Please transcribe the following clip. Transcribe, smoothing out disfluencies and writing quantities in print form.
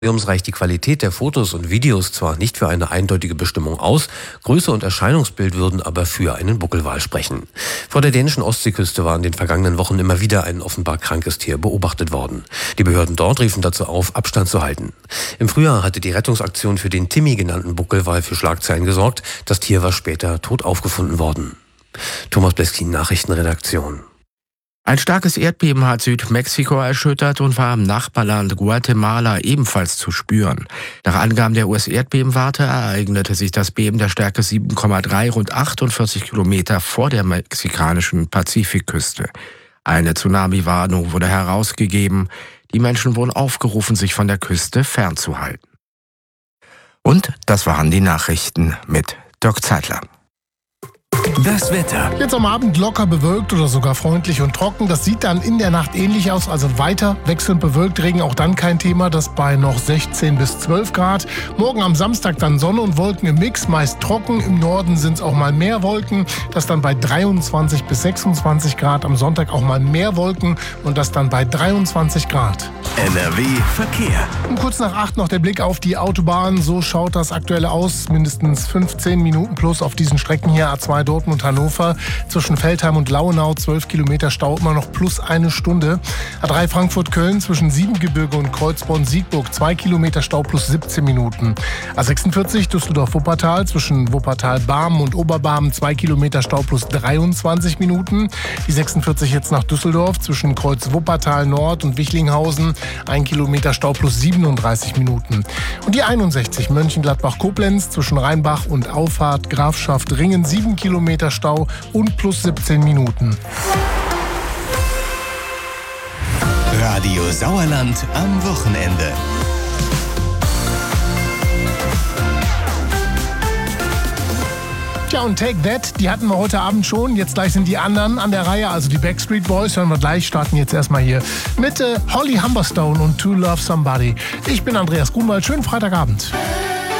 Reicht die Qualität der Fotos und Videos zwar nicht für eine eindeutige Bestimmung aus, Größe und Erscheinungsbild würden aber für einen Buckelwal sprechen. Vor der dänischen Ostseeküste war in den vergangenen Wochen immer wieder ein offenbar krankes Tier beobachtet worden. Die Behörden dort riefen dazu auf, Abstand zu halten. Im Frühjahr hatte die Rettungsaktion für den Timmy genannten Buckelwal für Schlagzeilen gesorgt. Das Tier war später tot aufgefunden worden. Thomas Bleskin, Nachrichtenredaktion. Ein starkes Erdbeben hat Südmexiko erschüttert und war im Nachbarland Guatemala ebenfalls zu spüren. Nach Angaben der US-Erdbebenwarte ereignete sich das Beben der Stärke 7,3 rund 48 Kilometer vor der mexikanischen Pazifikküste. Eine Tsunami-Warnung wurde herausgegeben. Die Menschen wurden aufgerufen, sich von der Küste fernzuhalten. Und das waren die Nachrichten mit Dirk Zeitler. Das Wetter. Jetzt am Abend locker bewölkt oder sogar freundlich und trocken. Das sieht dann in der Nacht ähnlich aus, also weiter wechselnd bewölkt. Regen auch dann kein Thema, das bei noch 16 bis 12 Grad. Morgen am Samstag dann Sonne und Wolken im Mix, meist trocken. Im Norden sind es auch mal mehr Wolken. Das dann bei 23 bis 26 Grad. Am Sonntag auch mal mehr Wolken und das dann bei 23 Grad. NRW Verkehr. Um kurz nach 8 noch der Blick auf die Autobahn. So schaut das aktuell aus. Mindestens 15 Minuten plus auf diesen Strecken hier. A2 Dortmund, Hannover. Zwischen Veltheim und Lauenau 12 Kilometer Stau, immer noch plus eine Stunde. A3 Frankfurt-Köln zwischen Siebengebirge und Kreuzborn-Siegburg 2 Kilometer Stau plus 17 Minuten. A46 Düsseldorf-Wuppertal zwischen Wuppertal-Barmen und Oberbarmen 2 Kilometer Stau plus 23 Minuten. Die 46 jetzt nach Düsseldorf zwischen Kreuz Wuppertal Nord und Wichlinghausen 1 Kilometer Stau plus 37 Minuten. Und die 61 Mönchengladbach-Koblenz zwischen Rheinbach und Auffahrt Grafschaft Ringen 7 Kilometer Stau und plus 17 Minuten. Radio Sauerland am Wochenende. Ja, und Take That, die hatten wir heute Abend schon. Jetzt gleich sind die anderen an der Reihe, also die Backstreet Boys. Hören wir gleich, starten jetzt erstmal hier mit Holly Humberstone und To Love Somebody. Ich bin Andreas Grunwald, schönen Freitagabend.